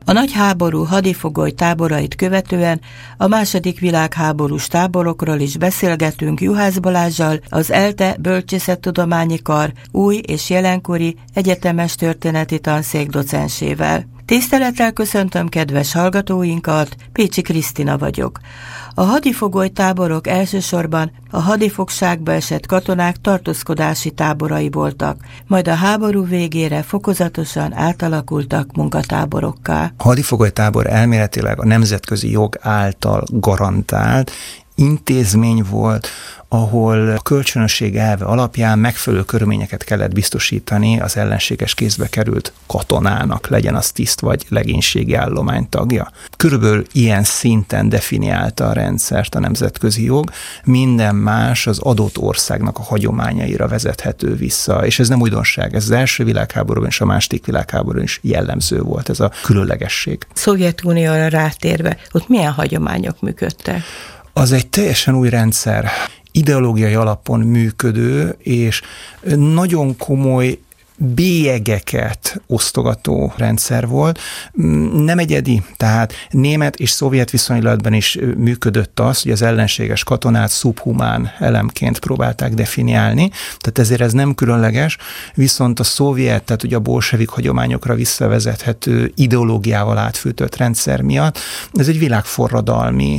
A nagy háború hadifogoly táborait követően a II. Világháborús táborokról is beszélgetünk Juhász Balázssal, az ELTE Bölcsészettudományi Kar új és jelenkori egyetemes történeti tanszék docensével. Tisztelettel köszöntöm kedves hallgatóinkat, Pécsi Krisztina vagyok. A hadifogoly táborok elsősorban a hadifogságba esett katonák tartózkodási táborai voltak, majd a háború végére fokozatosan átalakultak munkatáborokká. A hadifogoly tábor elméletileg a nemzetközi jog által garantált intézmény volt, ahol a kölcsönösség elve alapján megfelelő körülményeket kellett biztosítani az ellenséges kézbe került katonának, legyen az tiszt vagy legénységi állomány tagja. Körülbelül ilyen szinten definiálta a rendszert a nemzetközi jog, minden más az adott országnak a hagyományaira vezethető vissza, és ez nem újdonság, ez az első világháborúban és a második világháborúban is jellemző volt, ez a különlegesség. Szovjetunióra rátérve, ott milyen hagyományok működtek? Az egy teljesen új rendszer, ideológiai alapon működő, és nagyon komoly bélyegeket osztogató rendszer volt. Nem egyedi, tehát német és szovjet viszonylatban is működött az, hogy az ellenséges katonát szubhumán elemként próbálták definiálni, tehát ezért ez nem különleges, viszont a szovjet, tehát ugye a bolsevik hagyományokra visszavezethető ideológiával átfűtött rendszer miatt ez egy világforradalmi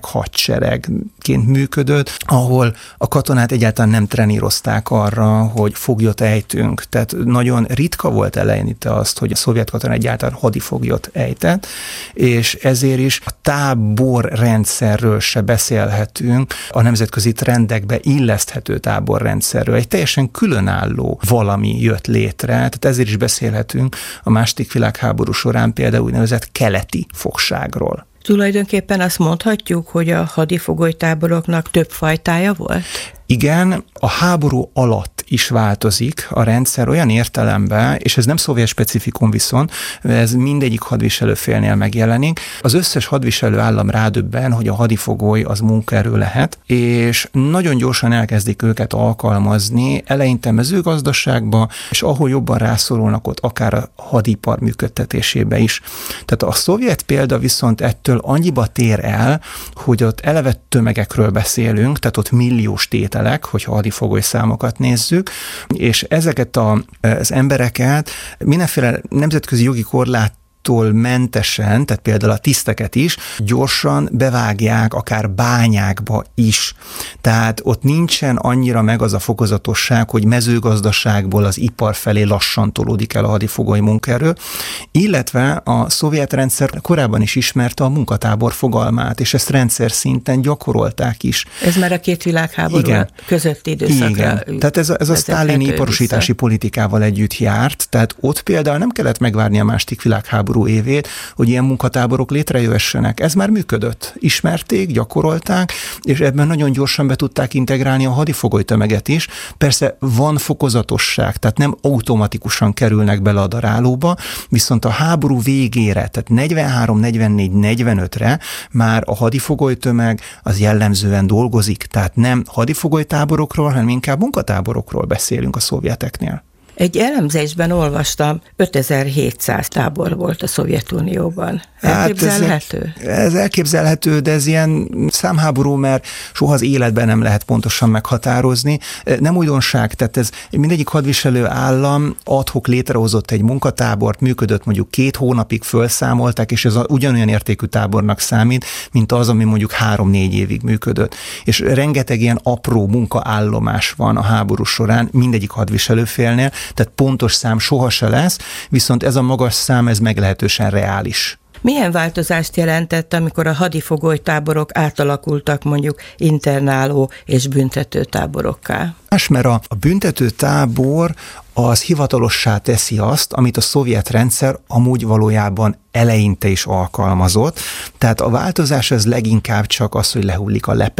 tömeghadseregként működött, ahol a katonát egyáltalán nem trenírozták arra, hogy foglyot ejtünk, tehát nagyon ritka volt eleinte azt, hogy a szovjet katona egyáltalán hadifoglyot ejtett, és ezért is a táborrendszerről se beszélhetünk, a nemzetközi trendekbe illeszthető táborrendszerről. Egy teljesen különálló valami jött létre, tehát ezért is beszélhetünk a második világháború során például úgynevezett keleti fogságról. Tulajdonképpen azt mondhatjuk, hogy a hadifogolytáboroknak több fajtája volt? Igen, a háború alatt is változik a rendszer olyan értelemben, és ez nem szovjet specifikum viszont, ez mindegyik hadviselőfélnél megjelenik. Az összes hadviselő állam rádöbben, hogy a hadifogoly az munkaerő lehet, és nagyon gyorsan elkezdik őket alkalmazni, eleinte mezőgazdaságba, és ahol jobban rászorulnak ott, akár a hadipar működtetésébe is. Tehát a szovjet példa viszont ettől annyiba tér el, hogy ott eleve tömegekről beszélünk, tehát ott milliós tételek, hogyha hadifogoly számokat nézzük, és ezeket az embereket mindenféle nemzetközi jogi korláttól mentesen, tehát például a tiszteket is gyorsan bevágják, akár bányákba is. Tehát ott nincsen annyira meg az a fokozatosság, hogy mezőgazdaságból az ipar felé lassan tolódik el a hadifogoly munkaerő, illetve a szovjet rendszer korábban is ismerte a munkatábor fogalmát, és ezt rendszer szinten gyakorolták is. Ez már a két világháború közötti időszakra. Igen. Tehát ez a sztálini iparosítási politikával együtt járt, tehát ott például nem kellett megvárni a második világháború évét, hogy ilyen munkatáborok létrejöhessenek. Ez már működött. Ismerték, gyakorolták, és ebben nagyon gyorsan be tudták integrálni a hadifogoly tömeget is. Persze van fokozatosság, tehát nem automatikusan kerülnek bele a darálóba, viszont a háború végére, tehát 43, 44, 45-re már a hadifogoly tömeg az jellemzően dolgozik, tehát nem hadifogoly táborokról, hanem inkább munkatáborokról beszélünk a szovjeteknél. Egy elemzésben olvastam, 5700 tábor volt a Szovjetunióban. Elképzelhető? Hát ez elképzelhető, de ez ilyen számháború, mert soha az életben nem lehet pontosan meghatározni. Nem újdonság, tehát ez mindegyik hadviselő állam ad hoc létrehozott egy munkatábort, működött mondjuk 2 hónapig, felszámolták, és ez ugyanolyan értékű tábornak számít, mint az, ami mondjuk 3-4 évig működött. És rengeteg ilyen apró munkaállomás van a háború során, mindegyik hadviselőfélnél, tehát pontos szám soha se lesz, viszont ez a magas szám, ez meglehetősen reális. Milyen változást jelentett, amikor a hadifogolytáborok átalakultak mondjuk internáló és büntetőtáborokká? Mert a büntetőtábor az hivatalossá teszi azt, amit a szovjet rendszer amúgy valójában eleinte is alkalmazott. Tehát a változás az leginkább csak az, hogy lehullik a lepel.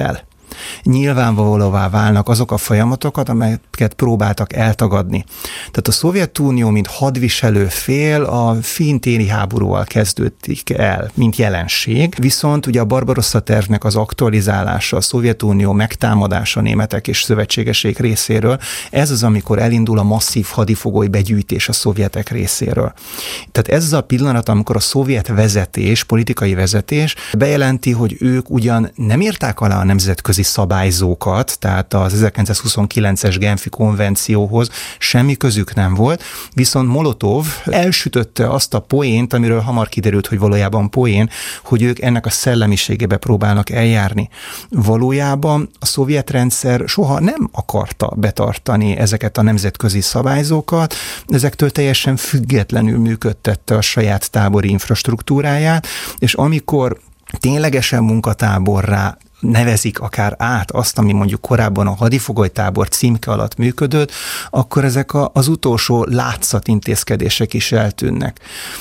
Nyilvánvalóvá válnak azok a folyamatokat, amelyeket próbáltak eltagadni. Tehát a Szovjetunió, mint hadviselő fél, a finn-téli háborúval kezdődik el, mint jelenség, viszont ugye a Barbarossa tervnek az aktualizálása, a Szovjetunió megtámadása németek és szövetségesek részéről, ez az, amikor elindul a masszív hadifogoly begyűjtés a szovjetek részéről. Tehát ez az a pillanat, amikor a szovjet vezetés, politikai vezetés bejelenti, hogy ők ugyan nem írták alá a nemzetközi szabályzókat, tehát az 1929-es Genfi konvencióhoz semmi közük nem volt, viszont Molotov elsütötte azt a poént, amiről hamar kiderült, hogy valójában poén, hogy ők ennek a szellemiségébe próbálnak eljárni. Valójában a szovjet rendszer soha nem akarta betartani ezeket a nemzetközi szabályzókat, ezektől teljesen függetlenül működtette a saját tábori infrastruktúráját, és amikor ténylegesen munkatáborrá nevezik akár át azt, ami mondjuk korábban a hadifogolytábor címke alatt működött, akkor ezek az utolsó látszatintézkedések is eltűnnek.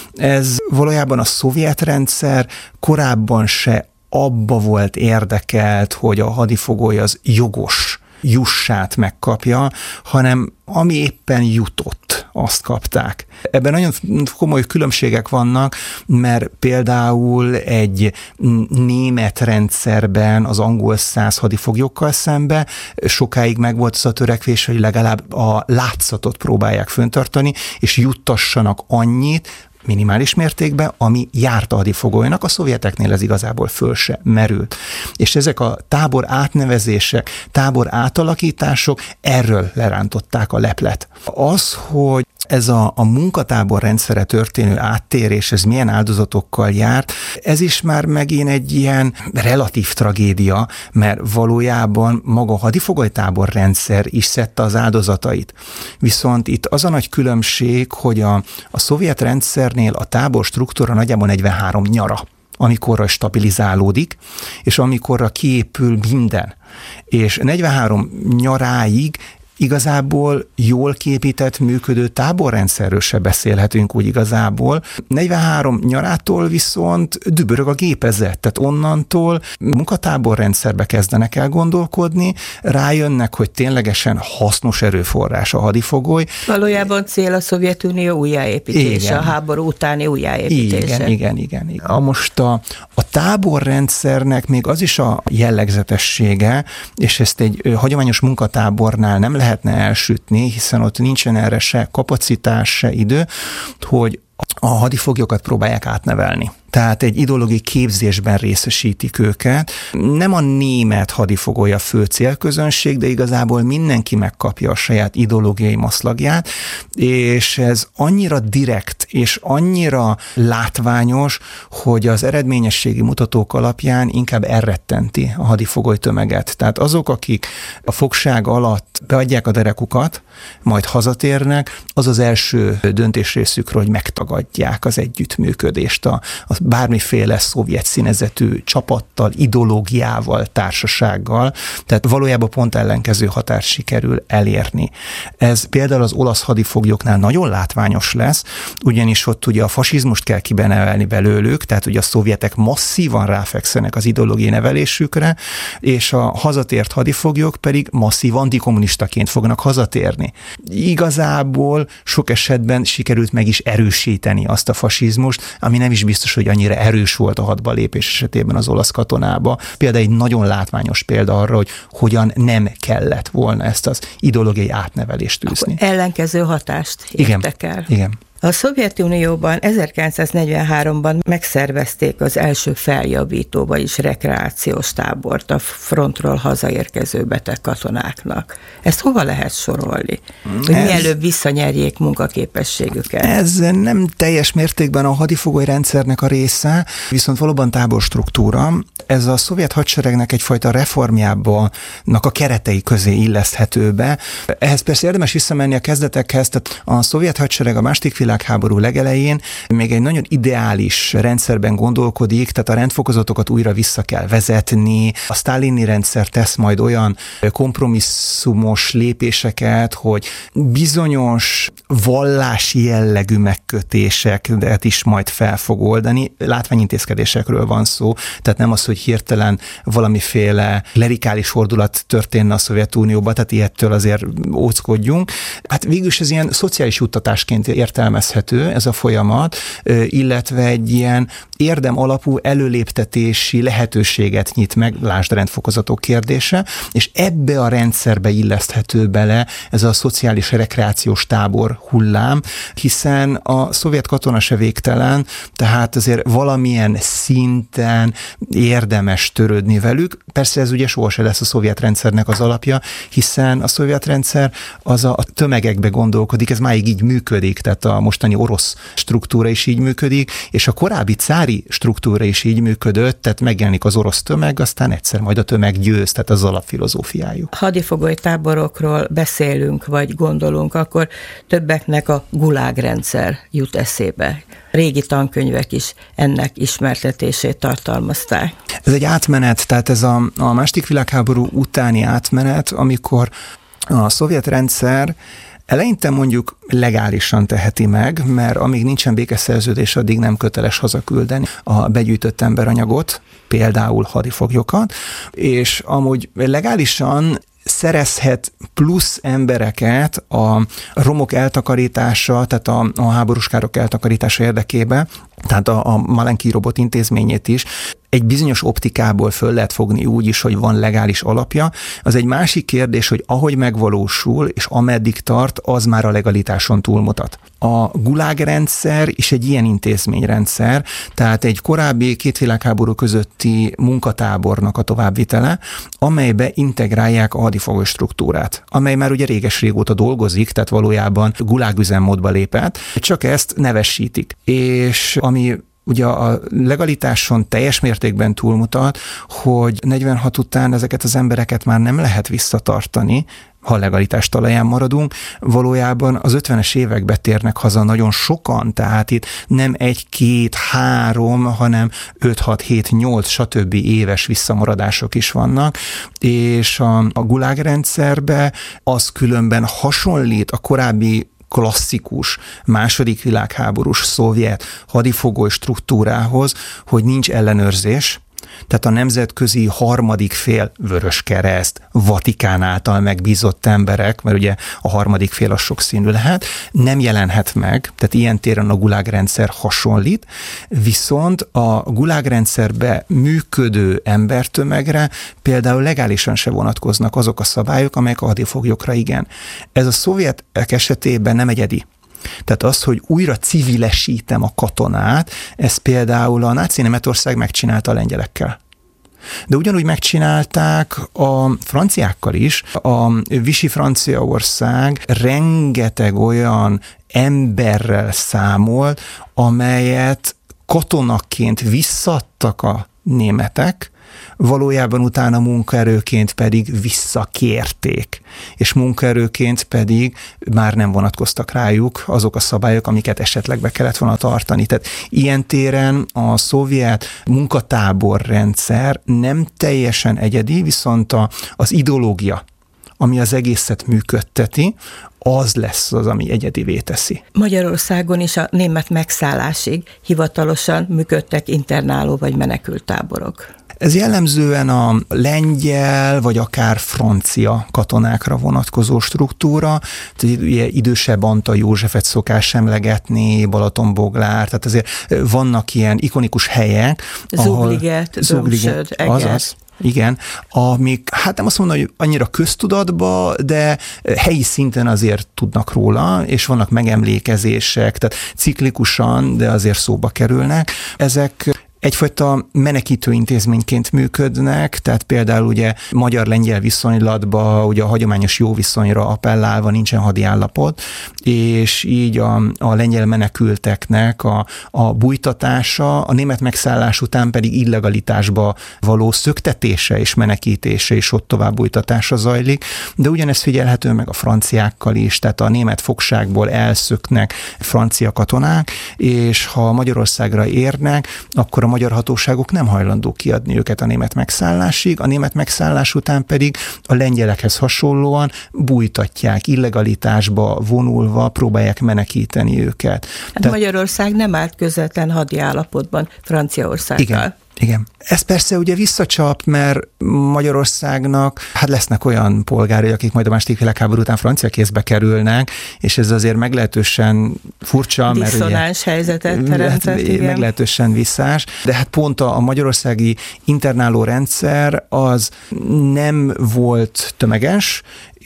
Ez valójában a szovjet rendszer korábban se abba volt érdekelt, hogy a hadifogoly az jogos jussát megkapja, hanem ami éppen jutott, azt kapták. Ebben nagyon komoly különbségek vannak, mert például egy német rendszerben az angol száz hadifoglyokkal szembe sokáig megvolt az a törekvés, hogy legalább a látszatot próbálják fenntartani, és juttassanak annyit, minimális mértékben, ami járt a hadifogolynak, a szovjeteknél ez igazából föl se merült. És ezek a tábor átnevezések, tábor átalakítások erről lerántották a leplet. Az, hogy ez a munkatábor rendszere történő áttérés, ez milyen áldozatokkal járt, ez is már megint egy ilyen relatív tragédia, mert valójában maga a hadifogolytábor rendszer is szedte az áldozatait. Viszont itt az a nagy különbség, hogy a szovjet rendszernél a tábor struktúra nagyjából 43 nyara, amikorra stabilizálódik, és amikorra kiépül minden. És 43 nyaráig igazából jól kiépített, működő táborrendszerről se beszélhetünk úgy igazából. 43 nyarától viszont dübörög a gépezet, tehát onnantól munkatáborrendszerbe kezdenek el gondolkodni, rájönnek, hogy ténylegesen hasznos erőforrás a hadifogoly. Valójában cél a Szovjetunió újjáépítése, igen. A háború utáni újjáépítése. Igen. Most a táborrendszernek még az is a jellegzetessége, és ezt egy hagyományos munkatábornál nem lehetne elsütni, hiszen ott nincsen erre se kapacitás, se idő, hogy a hadifoglyokat próbálják átnevelni. Tehát egy ideológiai képzésben részesítik őket. Nem a német hadifogoly a fő célközönség, de igazából mindenki megkapja a saját ideológiai maszlagját, és ez annyira direkt és annyira látványos, hogy az eredményességi mutatók alapján inkább elrettenti a hadifogoly tömeget. Tehát azok, akik a fogság alatt beadják a derekukat, majd hazatérnek, az az első döntés részükről, hogy megtagadják az együttműködést a bármiféle szovjet színezetű csapattal, ideológiával, társasággal, tehát valójában pont ellenkező hatást sikerül elérni. Ez például az olasz hadifoglyoknál nagyon látványos lesz, ugyanis ott ugye a fasizmust kell kibenevelni belőlük, tehát ugye a szovjetek masszívan ráfekszenek az ideológiai nevelésükre, és a hazatért hadifoglyok pedig masszív antikommunistaként fognak hazatérni. Igazából sok esetben sikerült meg is erősíteni azt a fasizmust, ami nem is biztos, hogy annyira erős volt a hadba lépés esetében az olasz katonába. Például egy nagyon látványos példa arra, hogy hogyan nem kellett volna ezt az ideológiai átnevelést űzni. Akkor ellenkező hatást értek el. Igen. A Szovjetunióban 1943-ban megszervezték az első feljavító, vagyis rekreációs tábort a frontról hazaérkező beteg katonáknak. Ezt hova lehet sorolni? Hogy mielőbb visszanyerjék munkaképességüket? Ez nem teljes mértékben a hadifogoly rendszernek a része, viszont valóban táborstruktúra. Ez a szovjet hadseregnek egyfajta reformjának a keretei közé illeszthető be. Ehhez persze érdemes visszamenni a kezdetekhez, tehát a szovjet hadsereg a második világháború legelején még egy nagyon ideális rendszerben gondolkodik, tehát a rendfokozatokat újra vissza kell vezetni, a sztálini rendszer tesz majd olyan kompromisszumos lépéseket, hogy bizonyos vallási jellegű megkötéseket is majd fel fog oldani. Látványintézkedésekről van szó, tehát nem az, hogy hirtelen valamiféle klerikális fordulat történne a Szovjetunióban, tehát ilyettől azért óckodjunk. Hát végülis ez ilyen szociális juttatásként értelmezhető ez a folyamat, illetve egy ilyen érdem alapú előléptetési lehetőséget nyit meg, lásd rendfokozatok kérdése, és ebbe a rendszerbe illeszthető bele ez a szociális rekreációs tábor hullám, hiszen a szovjet katona se végtelen, tehát azért valamilyen szinten érdemes törődni velük. Persze ez ugye sohasem lesz a szovjet rendszernek az alapja, hiszen a szovjet rendszer az a tömegekbe gondolkodik, ez máig így működik, tehát a mostani orosz struktúra is így működik, és a korábbi cári struktúra is így működött, tehát megjelenik az orosz tömeg, aztán egyszer majd a tömeg győz, tehát az alapfilozófiájuk. Hadifogoly táborokról beszélünk, vagy gondolunk, akkor többeknek a gulágrendszer jut eszébe. Régi tankönyvek is ennek ismertetését tartalmazták. Ez egy átmenet, tehát ez a második világháború utáni átmenet, amikor a szovjet rendszer eleinte mondjuk legálisan teheti meg, mert amíg nincsen békeszerződés, addig nem köteles hazaküldeni a begyűjtött emberanyagot, például hadifoglyokat, és amúgy legálisan szerezhet plusz embereket a romok eltakarítása, tehát a háborús károk eltakarítása érdekében, tehát a Malenki robot intézményét is egy bizonyos optikából föl lehet fogni úgy is, hogy van legális alapja. Az egy másik kérdés, hogy ahogy megvalósul, és ameddig tart, az már a legalitáson túlmutat. A gulágrendszer is egy ilyen intézményrendszer, tehát egy korábbi két világháború közötti munkatábornak a továbbvitele, amelybe integrálják a hadifogoly struktúrát, amely már ugye réges-régóta dolgozik, tehát valójában gulágüzemmódba lépett, csak ezt nevesítik. És ami ugye a legalitáson teljes mértékben túlmutat, hogy 46 után ezeket az embereket már nem lehet visszatartani, ha a legalitás talaján maradunk, valójában az 50-es évekbe térnek haza nagyon sokan, tehát itt nem 1, 2, 3, hanem 5, 6, 7, 8, stb. Éves visszamaradások is vannak, és a gulágrendszerbe az különben hasonlít a korábbi klasszikus, második világháborús szovjet hadifogoly struktúrához, hogy nincs ellenőrzés, tehát a nemzetközi harmadik fél, Vöröskereszt, Vatikán által megbízott emberek, mert ugye a harmadik fél az sokszínű lehet, nem jelenhet meg, tehát ilyen téren a gulágrendszer hasonlít, viszont a gulágrendszerbe működő embertömegre például legálisan se vonatkoznak azok a szabályok, amelyek a hadifoglyokra igen. Ez a szovjetek esetében nem egyedi. Tehát az, hogy újra civilesítem a katonát, ez például a náci Németország megcsinálta a lengyelekkel. De ugyanúgy megcsinálták a franciákkal is. A Vichy Franciaország rengeteg olyan emberrel számolt, amelyet katonaként visszaadtak a németek, valójában utána munkaerőként pedig visszakérték, és munkaerőként pedig már nem vonatkoztak rájuk azok a szabályok, amiket esetleg be kellett volna tartani. Tehát ilyen téren a szovjet munkatáborrendszer nem teljesen egyedi, viszont az ideológia, ami az egészet működteti, az lesz az, ami egyedivé teszi. Magyarországon is a német megszállásig hivatalosan működtek internáló vagy menekülttáborok. Ez jellemzően a lengyel, vagy akár francia katonákra vonatkozó struktúra. Tehát ugye idősebb Antal Józsefet szokás emlegetni, Balatonboglár, tehát azért vannak ilyen ikonikus helyek. Zugliget, Dömsöd, Eger. Azaz. Igen, amik, hát nem azt mondom, hogy annyira köztudatba, de helyi szinten azért tudnak róla, és vannak megemlékezések, tehát ciklikusan, de azért szóba kerülnek. Ezek egyfajta menekítő intézményként működnek, tehát például ugye magyar-lengyel viszonylatban ugye a hagyományos jó viszonyra appellálva nincsen hadi állapot, és így a lengyel menekülteknek a bújtatása, a német megszállás után pedig illegalitásba való szöktetése és menekítése és ott tovább bújtatása zajlik, de ugyanez figyelhető meg a franciákkal is, tehát a német fogságból elszöknek francia katonák, és ha Magyarországra érnek, akkor a magyar hatóságok nem hajlandók kiadni őket a német megszállásig, a német megszállás után pedig a lengyelekhez hasonlóan bújtatják, illegalitásba vonulva próbálják menekíteni őket. Tehát Magyarország nem állt közvetlen hadi állapotban Franciaországgal. Igen. Ez persze ugye visszacsap, mert Magyarországnak lesznek olyan polgárai, akik majd a második világháború után francia kézbe kerülnek, és ez azért meglehetősen furcsa. Diszonáns helyzetet teremtett. Meglehetősen visszás, de hát pont a magyarországi internáló rendszer az nem volt tömeges,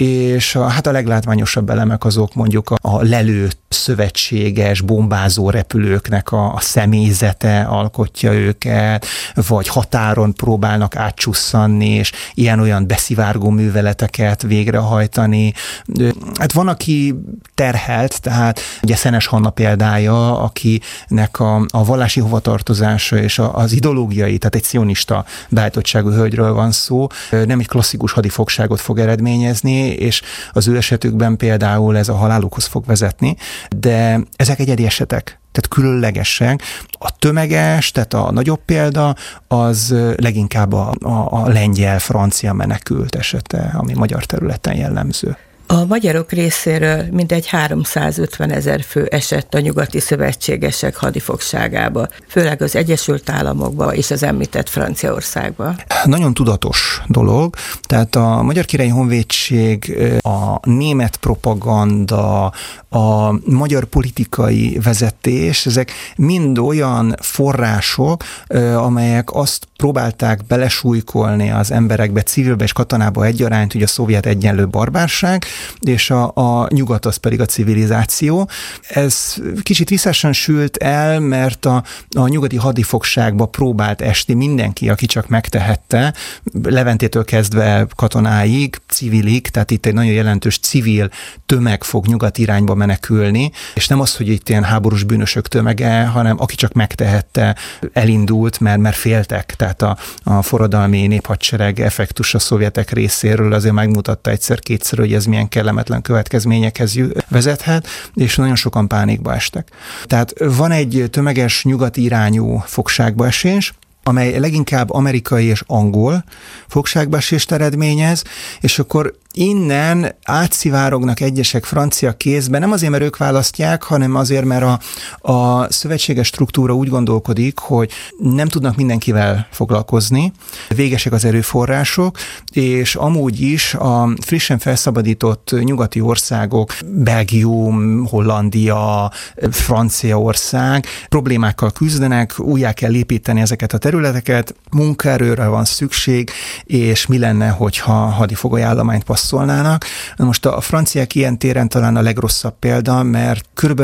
és a leglátványosabb elemek azok mondjuk a lelőtt szövetséges, bombázó repülőknek a személyzete alkotja őket, vagy határon próbálnak átcsusszanni, és ilyen-olyan beszivárgó műveleteket végrehajtani. Hát van, aki terhelt, tehát ugye Szenes Hanna példája, akinek a vallási hovatartozása és az ideológiai, tehát egy cionista beállítottságú hölgyről van szó, nem egy klasszikus hadifogságot fog eredményezni, és az ő esetükben például ez a halálukhoz fog vezetni, de ezek egyedi esetek, tehát különlegesek. A tömeges, tehát a nagyobb példa, az leginkább a lengyel-francia menekült esete, ami magyar területen jellemző. A magyarok részéről mintegy 350 000 fő esett a nyugati szövetségesek hadifogságába, főleg az Egyesült Államokba és az említett Franciaországba. Nagyon tudatos dolog, tehát a Magyar Királyi Honvédség, a német propaganda, a magyar politikai vezetés, ezek mind olyan források, amelyek azt próbálták belesújkolni az emberekbe, civilbe és katonába egyaránt, ugye a szovjet egyenlő barbárság, és a nyugat az pedig a civilizáció. Ez kicsit visszásan sült el, mert a nyugati hadifogságba próbált esni mindenki, aki csak megtehette, Leventétől kezdve katonáig, civilig, tehát itt egy nagyon jelentős civil tömeg fog nyugat irányba menekülni, és nem az, hogy itt ilyen háborús bűnösök tömege, hanem aki csak megtehette, elindult, mert féltek. Tehát a forradalmi néphadsereg effektus a szovjetek részéről azért megmutatta egyszer-kétszer, hogy ez milyen kellemetlen következményekhez vezethet, és nagyon sokan pánikba estek. Tehát van egy tömeges nyugati irányú fogságbaesés, amely leginkább amerikai és angol fogságbaesést eredményez, és akkor innen átszivárognak egyesek francia kézbe, nem azért, mert ők választják, hanem azért, mert a szövetséges struktúra úgy gondolkodik, hogy nem tudnak mindenkivel foglalkozni, végesek az erőforrások, és amúgy is a frissen felszabadított nyugati országok, Belgium, Hollandia, Franciaország problémákkal küzdenek, újjá kell építeni ezeket a területeket, munkaerőre van szükség, és mi lenne, hogyha hadifogoly állományt passzolnának. Most a franciák ilyen téren talán a legrosszabb példa, mert kb.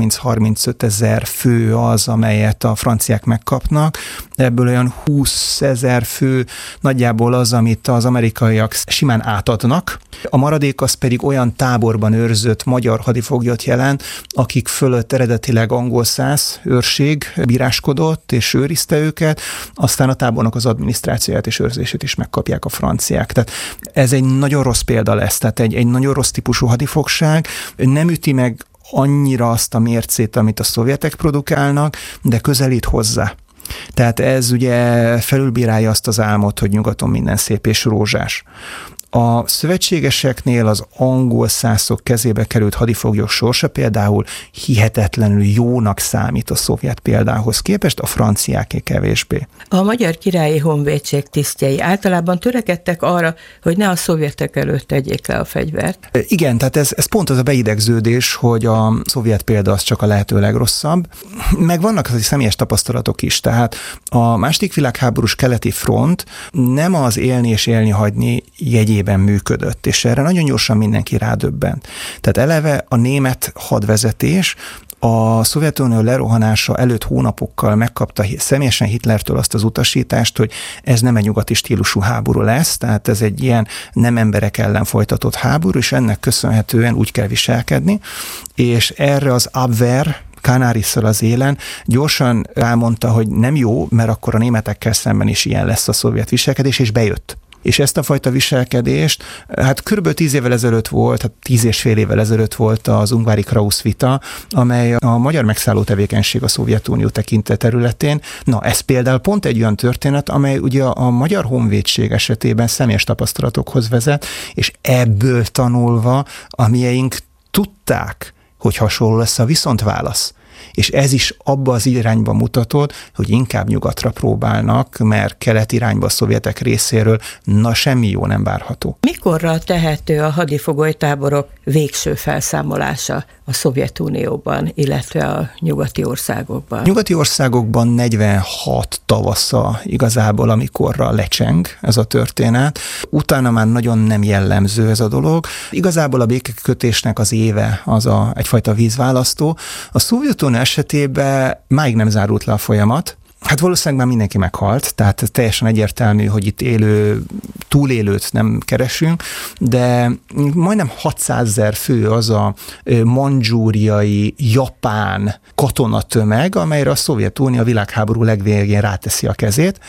30-35 000 fő az, amelyet a franciák megkapnak, ebből olyan 20 000 fő nagyjából az, amit az amerikaiak simán átadnak. A maradék az pedig olyan táborban őrzött magyar hadifoglyot jelent, akik fölött eredetileg angol szász őrség bíráskodott és őrizte őket, aztán a tábornak az adminisztrációját és őrzését is megkapják a franciák. Tehát ez egy nagyon rossz példa lesz, tehát egy nagyon rossz típusú hadifogság, nem üti meg annyira azt a mércét, amit a szovjetek produkálnak, de közelít hozzá. Tehát ez ugye felülbírálja azt az álmot, hogy nyugaton minden szép és rózsás. A szövetségeseknél az angol szászok kezébe került hadifoglyok sorsa például hihetetlenül jónak számít a szovjet példához képest, a franciáké kevésbé. A Magyar Királyi Honvédség tisztjei általában törekedtek arra, hogy ne a szovjetek előtt tegyék le a fegyvert. Igen, tehát ez pont az a beidegződés, hogy a szovjet példa az csak a lehető legrosszabb. Meg vannak az személyes tapasztalatok is, tehát a második világháborús keleti front nem az élni és élni hagyni jegyében működött, és erre nagyon gyorsan mindenki rádöbbent. Tehát eleve a német hadvezetés a Szovjetunió lerohanása előtt hónapokkal megkapta személyesen Hitlertől azt az utasítást, hogy ez nem egy nyugati stílusú háború lesz, tehát ez egy ilyen nem emberek ellen folytatott háború, és ennek köszönhetően úgy kell viselkedni, és erre az Abwehr, Kanárisszal az élen gyorsan elmondta, hogy nem jó, mert akkor a németekkel szemben is ilyen lesz a szovjet viselkedés, és bejött. És ezt a fajta viselkedést, hát kb. 10 évvel ezelőtt volt, hát 10 és fél évvel ezelőtt volt az Ungvári Krausz vita, amely a magyar megszálló tevékenység a Szovjetunió tekintett területén. Na, ez például pont egy olyan történet, amely ugye a magyar honvédség esetében személyes tapasztalatokhoz vezet, és ebből tanulva a mieink tudták, hogy hasonló lesz a viszontválasz. És ez is abba az irányba mutatott, hogy inkább nyugatra próbálnak, mert kelet irányba a szovjetek részéről semmi jó nem várható. Mikorra tehető a hadifogolytáborok végső felszámolása a Szovjetunióban, illetve a nyugati országokban? Nyugati országokban 46 tavasza igazából, amikorra lecseng ez a történet. Utána már nagyon nem jellemző ez a dolog. Igazából a békekötésnek az éve az egyfajta vízválasztó. A Szovjetunió esetében máig nem zárult le a folyamat. Hát valószínűleg már mindenki meghalt, tehát teljesen egyértelmű, hogy itt túlélőt nem keresünk, de majdnem 600 000 fő az a mandzsúriai, japán katonatömeg, amelyre a Szovjetunió a világháború legvégén ráteszi a kezét,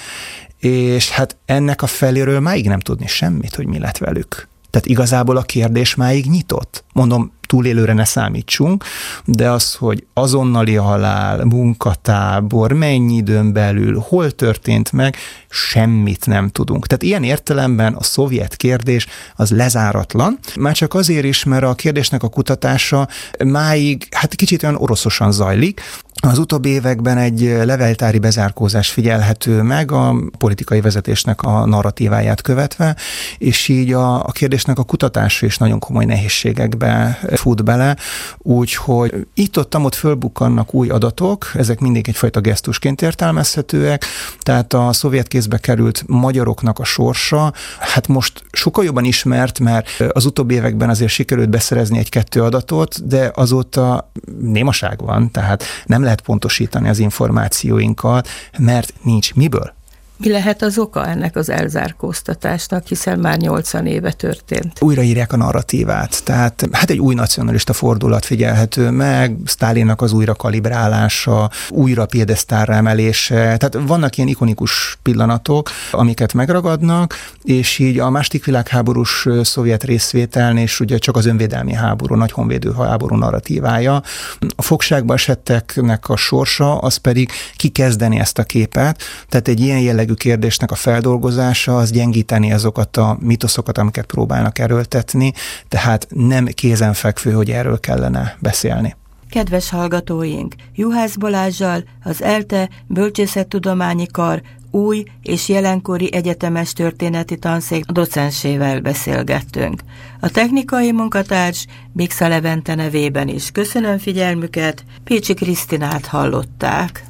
és hát ennek a feléről máig nem tudni semmit, hogy mi lett velük. Tehát igazából a kérdés máig nyitott. Mondom, túlélőre ne számítsunk, de az, hogy azonnali halál, munkatábor, mennyi időn belül, hol történt meg, semmit nem tudunk. Tehát ilyen értelemben a szovjet kérdés az lezáratlan, már csak azért is, mert a kérdésnek a kutatása máig hát kicsit olyan oroszosan zajlik. Az utóbbi években egy levéltári bezárkózás figyelhető meg a politikai vezetésnek a narratíváját követve, és így a kérdésnek a kutatása is nagyon komoly nehézségekbe fut bele, úgyhogy itt-ott fölbukkannak új adatok, ezek mindig egyfajta gesztusként értelmezhetőek, tehát a szovjet kézbe került magyaroknak a sorsa, hát most sokkal jobban ismert, mert az utóbbi években azért sikerült beszerezni egy-kettő adatot, de azóta némaság van, tehát nem lehet pontosítani az információinkat, mert nincs miből. Mi lehet az oka ennek az elzárkóztatásnak, hiszen már 80 éve történt? Újraírják a narratívát, tehát hát egy új nacionalista fordulat figyelhető meg, Sztálinnak az újra kalibrálása, újra piedesztálra emelése, tehát vannak ilyen ikonikus pillanatok, amiket megragadnak, és így a második világháborús szovjet részvételnél és ugye csak az önvédelmi háború, nagy honvédő háború narratívája. A fogságba esetteknek a sorsa, az pedig kikezdeni ezt a képet, tehát egy ilyen jellegű kérdésnek a feldolgozása, az gyengíteni azokat a mitoszokat, amiket próbálnak erőltetni, tehát nem kézenfekvő, hogy erről kellene beszélni. Kedves hallgatóink, Juhász Balázssal, az ELTE Bölcsészettudományi Kar új és jelenkori egyetemes történeti tanszék docensével beszélgettünk. A technikai munkatárs Biksa Levente nevében is köszönöm figyelmüket, Pécsi Krisztinát hallották.